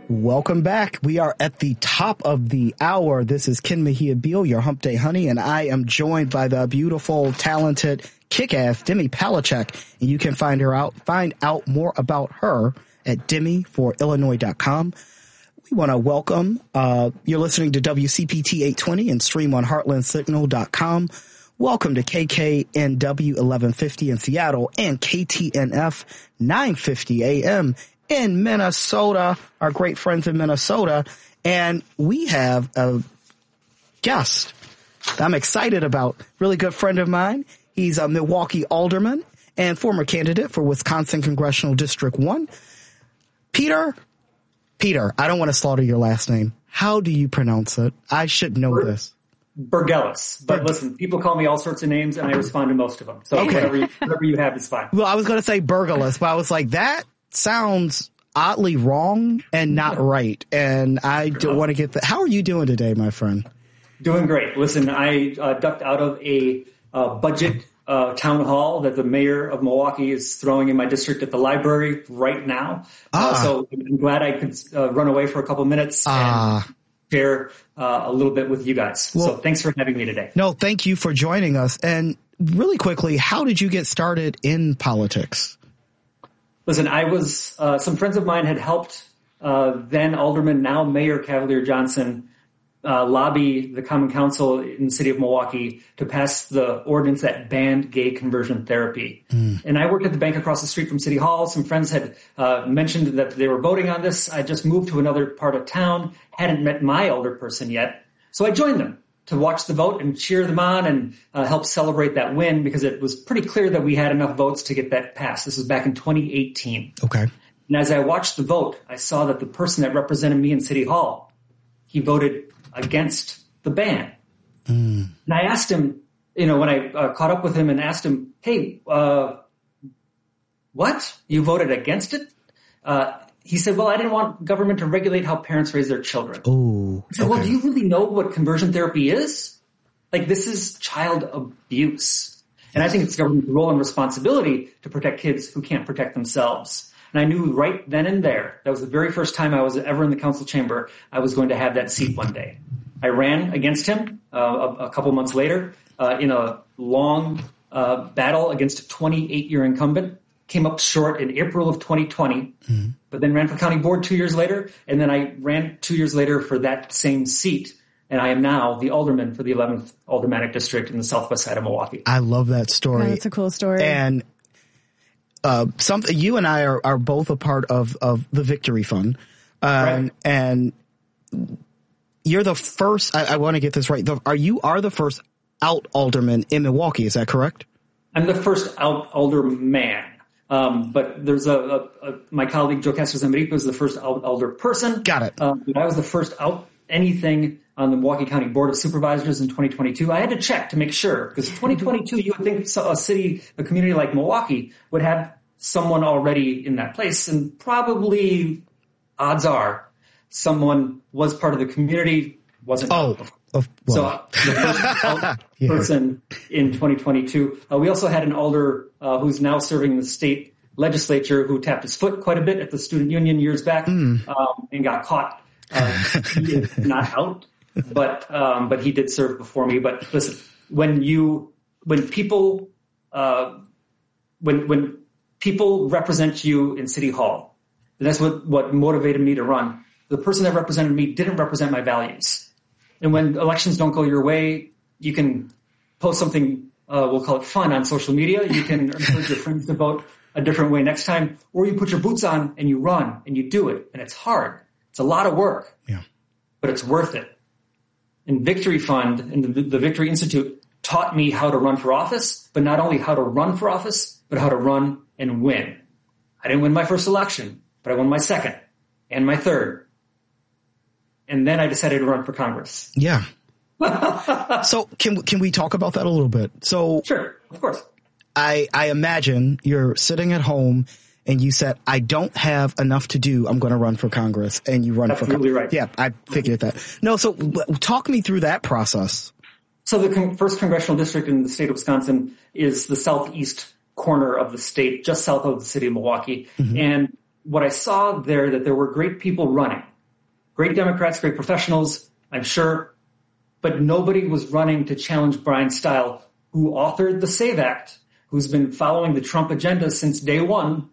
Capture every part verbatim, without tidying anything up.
Welcome back. We are at the top of the hour. This is Ken Mejia Beal, your Hump Day Honey, and I am joined by the beautiful, talented, kick-ass Demi Palachek. And you can find her out, find out more about her at demi for illinois dot com. We want to welcome, uh, you're listening to W C P T eight twenty and stream on heartland signal dot com. Welcome to K K N W eleven fifty in Seattle and K T N F nine fifty A M in Minnesota, our great friends in Minnesota. And we have a guest that I'm excited about, really good friend of mine. He's a Milwaukee alderman and former candidate for Wisconsin Congressional District one. Peter, Peter, I don't want to slaughter your last name. How do you pronounce it? I should know Ber- this. Bergelis. But Ber- listen, people call me all sorts of names and I respond to most of them. So okay. whatever, you, whatever you have is fine. Well, I was going to say Bergelis, but I was like, that sounds oddly wrong and not right. And I don't want to get that. How are you doing today, my friend? Doing great. Listen, I uh, ducked out of a uh, budget uh, town hall that the mayor of Milwaukee is throwing in my district at the library right now. Ah. Uh, so I'm glad I could uh, run away for a couple minutes ah. and share uh, a little bit with you guys. Well, so thanks for having me today. No, thank you for joining us. And really quickly, how did you get started in politics? Listen, I was, uh, some friends of mine had helped, uh, then Alderman, now Mayor Cavalier Johnson, uh, lobby the Common Council in the city of Milwaukee to pass the ordinance that banned gay conversion therapy. Mm. And I worked at the bank across the street from City Hall. Some friends had, uh, mentioned that they were voting on this. I just moved to another part of town, hadn't met my alderperson yet. So I joined them to watch the vote and cheer them on and uh, help celebrate that win because it was pretty clear that we had enough votes to get that passed. This was back in twenty eighteen. Okay. And as I watched the vote, I saw that the person that represented me in City Hall, he voted against the ban. Mm. And I asked him, you know, when I uh, caught up with him and asked him, hey, uh, what? You voted against it? Uh, He said, well, I didn't want government to regulate how parents raise their children. Oh, I said, okay. Well, do you really know what conversion therapy is? Like, this is child abuse. And I think it's government's role and responsibility to protect kids who can't protect themselves. And I knew right then and there, that was the very first time I was ever in the council chamber, I was going to have that seat one day. I ran against him uh, a, a couple months later uh, in a long uh, battle against a twenty-eight-year incumbent. Came up short in April of twenty twenty, mm-hmm. but then ran for county board two years later. And then I ran two years later for that same seat. And I am now the alderman for the eleventh aldermanic district in the southwest side of Milwaukee. I love that story. Yeah, that's a cool story. And uh, something you and I are, are both a part of, of the Victory Fund. Um, right. And you're the first, I, I want to get this right. The, are you are the first out alderman in Milwaukee. Is that correct? I'm the first out alderman. Um, but there's a, a, a my colleague Joe Castro-Zamerico is the first out elder person. Got it. Um, I was the first out anything on the Milwaukee County Board of Supervisors in twenty twenty-two. I had to check to make sure because twenty twenty-two, you would think a city, a community like Milwaukee would have someone already in that place, and probably odds are someone was part of the community, wasn't. Oh. Of, well. So uh, the first yeah. person in twenty twenty-two. Uh, we also had an alder uh, who's now serving in the state legislature who tapped his foot quite a bit at the student union years back mm. um, and got caught. Uh, he is not out, but um, but he did serve before me. But listen, when you when people uh, when when people represent you in City Hall, that's what what motivated me to run. The person that represented me didn't represent my values. And when elections don't go your way, you can post something, uh, we'll call it fun on social media. You can encourage your friends to vote a different way next time. Or you put your boots on and you run and you do it. And it's hard. It's a lot of work. Yeah. But it's worth it. And Victory Fund and the, the Victory Institute taught me how to run for office, but not only how to run for office, but how to run and win. I didn't win my first election, but I won my second and my third. And then I decided to run for Congress. Yeah. So can can we talk about that a little bit? So sure, of course. I I imagine you're sitting at home and you said, I don't have enough to do. I'm going to run for Congress. And you run Absolutely for Congress. Right. Yeah, I figured that. No, so talk me through that process. So the con- first congressional district in the state of Wisconsin is the southeast corner of the state, just south of the city of Milwaukee. Mm-hmm. And what I saw there, that there were great people running. great Democrats, great professionals, I'm sure, but nobody was running to challenge Brian Stile, who authored the SAVE Act, who's been following the Trump agenda since day one.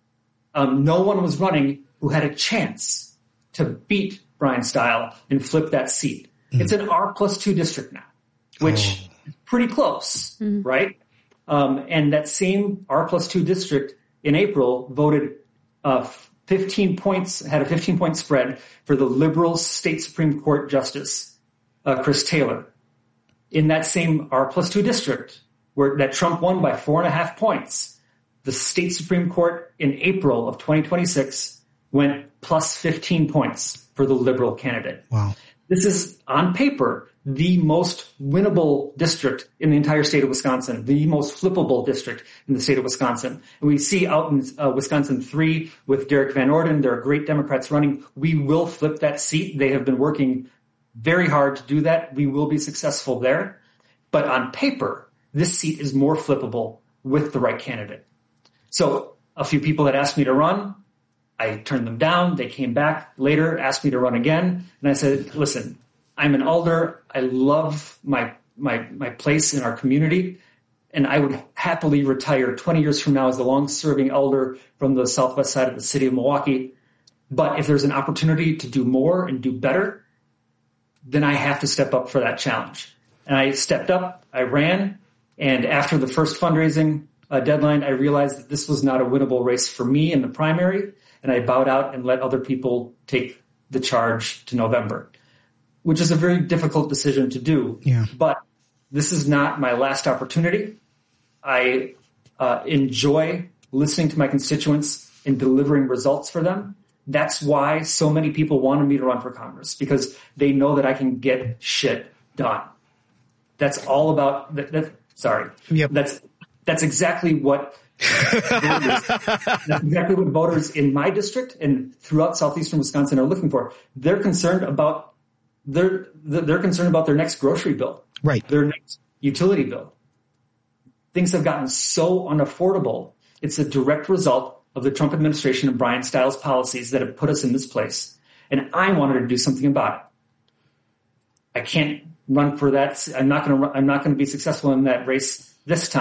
Um, no one was running who had a chance to beat Brian Stile and flip that seat. Mm. It's an R plus two district now, which oh. is pretty close, mm. right? Um, and that same R plus two district in April voted uh, fifteen points, had a fifteen point spread for the liberal state Supreme Court Justice, uh, Chris Taylor. In that same R plus two district, where that Trump won by four and a half points, the state Supreme Court in April of twenty twenty-six went plus fifteen points for the liberal candidate. Wow. This is, on paper, the most winnable district in the entire state of Wisconsin, the most flippable district in the state of Wisconsin. And we see out in uh, Wisconsin three with Derek Van Orden, there are great Democrats running. We will flip that seat. They have been working very hard to do that. We will be successful there. But on paper, this seat is more flippable with the right candidate. So a few people had asked me to run. I turned them down. They came back later, asked me to run again. And I said, listen, I'm an alder. I love my, my, my place in our community. And I would happily retire twenty years from now as the long serving elder from the southwest side of the city of Milwaukee. But if there's an opportunity to do more and do better, then I have to step up for that challenge. And I stepped up, I ran. And after the first fundraising uh, deadline, I realized that this was not a winnable race for me in the primary. And I bowed out and let other people take the charge to November, which is a very difficult decision to do. Yeah. But this is not my last opportunity. I uh, enjoy listening to my constituents and delivering results for them. That's why so many people wanted me to run for Congress, because they know that I can get shit done. That's all about that. that sorry. Yep. That's that's exactly what voters, that's exactly what voters in my district and throughout southeastern Wisconsin are looking for. They're concerned about they're they're concerned about their next grocery bill, right? Their next utility bill. Things have gotten so unaffordable. It's a direct result of the Trump administration and Brian Stiles policies that have put us in this place. And I wanted to do something about it. I can't run for that. I'm not going to. I'm not going to be successful in that race this time.